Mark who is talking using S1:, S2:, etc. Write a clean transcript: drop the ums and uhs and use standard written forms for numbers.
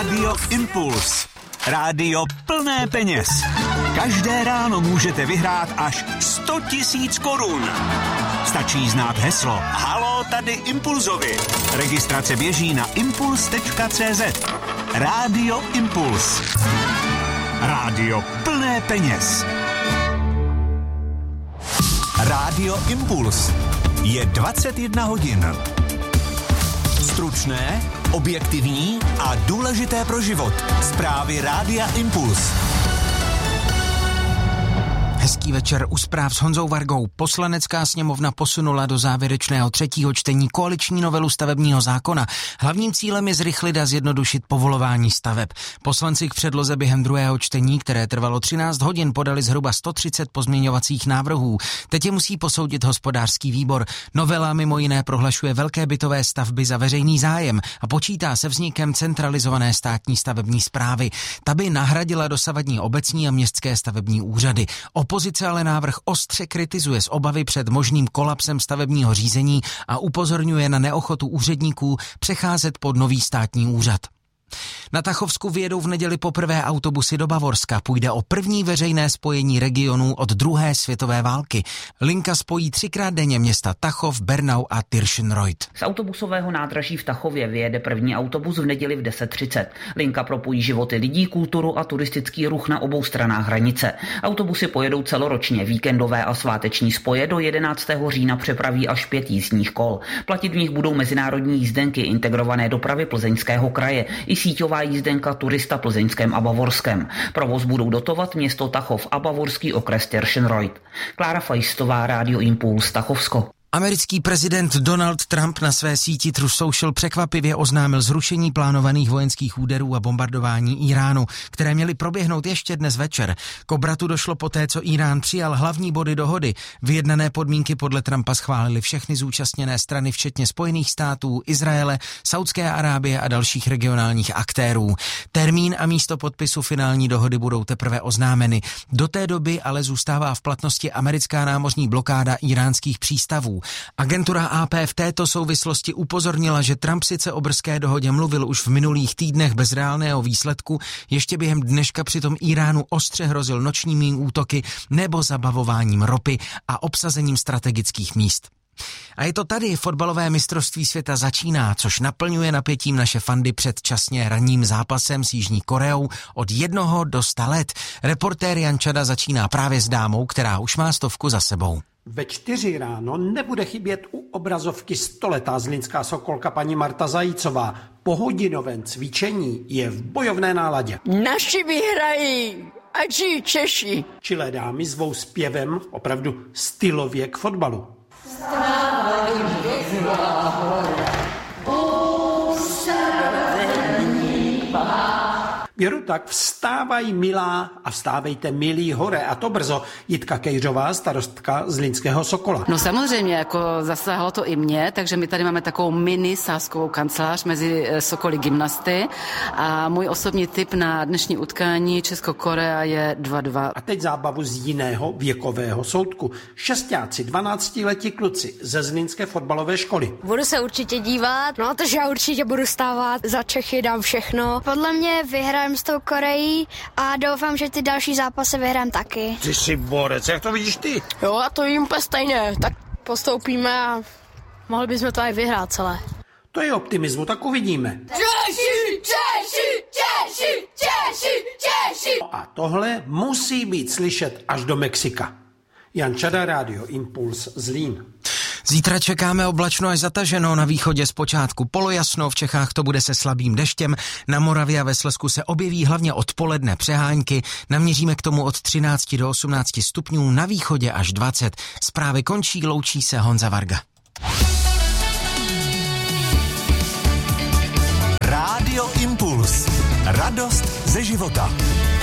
S1: Rádio Impuls. Rádio plné peněz. Každé ráno můžete vyhrát až 100 000 korun. Stačí znát heslo Haló, tady Impulzovi. Registrace běží na impuls.cz. Rádio Impuls. Rádio plné peněz. Rádio Impuls. Je 21 hodin. Stručné, objektivní a důležité pro život. Zprávy Rádia Impuls.
S2: Hezký večer u zpráv s Honzou Vargou. Poslanecká sněmovna posunula do závěrečného třetího čtení koaliční novelu stavebního zákona. Hlavním cílem je zrychlit a zjednodušit povolování staveb. Poslanci k předloze během druhého čtení, které trvalo 13 hodin, podali zhruba 130 pozměňovacích návrhů. Teď je musí posoudit hospodářský výbor. Novela mimo jiné prohlašuje velké bytové stavby za veřejný zájem a počítá se vznikem centralizované státní stavební správy. Ta by nahradila dosavadní obecní a městské stavební úřady. Opozice ale návrh ostře kritizuje z obavy před možným kolapsem stavebního řízení a upozorňuje na neochotu úředníků přecházet pod nový státní úřad. Na Tachovsku vyjedou v neděli poprvé autobusy do Bavorska. Půjde o první veřejné spojení regionů od druhé světové války. Linka spojí 3krát denně města Tachov, Bernau a Tirschenreuth.
S3: Z autobusového nádraží v Tachově vyjede první autobus v neděli v 10:30. Linka propojí životy lidí, kulturu a turistický ruch na obou stranách hranice. Autobusy pojedou celoročně. Víkendové a sváteční spoje do 11. října přepraví až 5 jízdních kol. Platit v nich budou mezinárodní jízdenky integrované dopravy Plzeňského kraje i síťová jízdenka turista Plzeňském a Bavorském. Provoz budou dotovat město Tachov a bavorský okres Tirschenreuth. Klára Fajstová, Rádio Impuls, Tachovsko.
S2: Americký prezident Donald Trump na své síti Truth Social překvapivě oznámil zrušení plánovaných vojenských úderů a bombardování Iránu, které měly proběhnout ještě dnes večer. K obratu došlo poté, co Irán přijal hlavní body dohody. Vyjednané podmínky podle Trumpa schválili všechny zúčastněné strany, včetně Spojených států, Izraele, Saudské Arábie a dalších regionálních aktérů. Termín a místo podpisu finální dohody budou teprve oznámeny. Do té doby ale zůstává v platnosti americká námořní blokáda iránských přístavů. Agentura AP v této souvislosti upozornila, že Trump sice o brzké dohodě mluvil už v minulých týdnech bez reálného výsledku, ještě během dneška přitom Iránu ostře hrozil nočními útoky nebo zabavováním ropy a obsazením strategických míst. A je to tady, fotbalové mistrovství světa začíná, což naplňuje napětím naše fandy předčasně ranním zápasem s Jižní Koreou od 1 do 100 let. Reportér Jan Čada začíná právě s dámou, která už má 100 za sebou.
S4: Ve 4 ráno nebude chybět u obrazovky 100letá zlínská sokolka paní Marta Zajícová. Po hodinovém cvičení je v bojovné náladě.
S5: Naši vyhrají, ať žijí Češi.
S4: Čilé dámy zvou zpěvem opravdu stylově k fotbalu. Věru tak vstávaj milá a vstávejte milí hore a to brzo. Jitka Kejřová, starostka Zlínského Sokola.
S6: No samozřejmě, jako zasáhlo to i mě, takže my tady máme takovou mini sázkovou kancelář mezi Sokoly gymnasty a můj osobní tip na dnešní utkání Česko-Korea je 2-2.
S4: A teď zábavu z jiného věkového soudku. Šestáci, 12letí kluci ze Zlínské fotbalové školy.
S7: Budu se určitě dívat, no takže já určitě budu stávat, za Čechy dám všechno. Podle mě vyhrám s tou Koreí a doufám, že ty další zápasy vyhrám taky.
S4: Ty jsi borec, jak to vidíš ty?
S7: Jo, a to jim úplně stejně, tak postoupíme a mohli bychom to aj vyhrát celé.
S4: To je optimismu, tak uvidíme.
S5: Češi, Češi, Češi, Češi, Češi.
S4: A tohle musí být slyšet až do Mexika. Jan Čada, Rádio Impuls, Zlín.
S2: Zítra čekáme oblačno až zataženo, na východě zpočátku polojasno, v Čechách to bude se slabým deštěm, na Moravě a ve Slezsku se objeví hlavně odpoledne přehánky, naměříme k tomu od 13 do 18 stupňů, na východě až 20. Zprávy končí, loučí se Honza Varga.
S1: Rádio Impuls. Radost ze života.